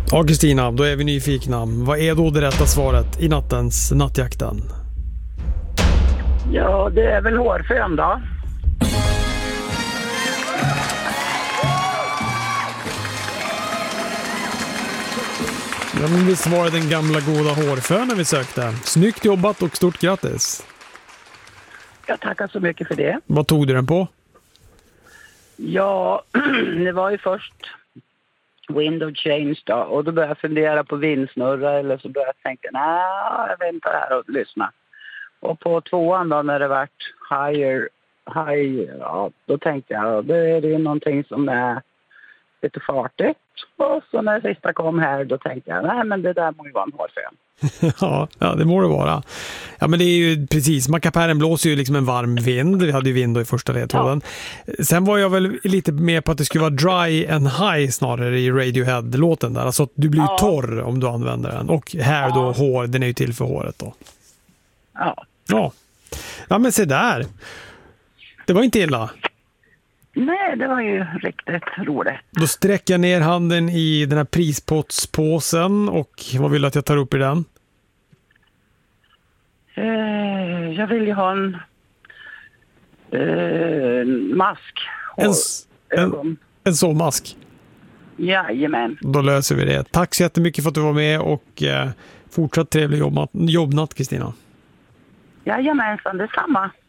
Ja, Kristina, då är vi nyfikna. Vad är då det rätta svaret i nattens nattjakten? Ja, det är väl hårfön då. Ja, men visst var det den gamla goda hårfönen vi sökte. Snyggt jobbat och stort grattis. Jag tackar så mycket för det. Vad tog du den på? Ja, det var ju först window change då. Och då började jag fundera på vindsnurra eller så började jag tänka, nej, jag väntar här och lyssna. Och på tvåan då när det vart high, ja, då tänkte jag, då är det ju någonting som är lite fartigt. Och så när sista kom här, då tänkte jag, nej men det där må ju vara en hårfön. Ja, det må det vara. Ja, men det är ju precis, mackapären blåser ju liksom en varm vind. Vi hade ju vind då i första ledtråden. Ja. Sen var jag väl lite mer på att det skulle vara dry and high snarare i Radiohead-låten där. Alltså att du blir ju torr om du använder den. Och här då hår, den är ju till för håret då. Ja. Ja, men se där. Det var inte illa. Nej, det var ju riktigt roligt. Då sträcker jag ner handen i den här prispottspåsen och vad vill du att jag tar upp i den? Jag vill ju ha en mask. En sovmask? Jajamän. Då löser vi det. Tack så jättemycket för att du var med och fortsatt trevlig jobbnatt, Kristina. Jajamensan, detsamma.